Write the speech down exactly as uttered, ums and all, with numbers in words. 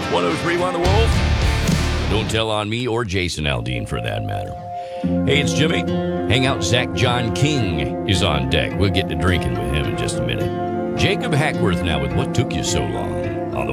one oh three one The Wolf. Don't tell on me or Jason Aldean for that matter. Hey, it's Jimmy. Hang out. Zach John King is on deck. We'll get to drinking with him in just a minute. Jacob Hackworth now with What Took You So Long.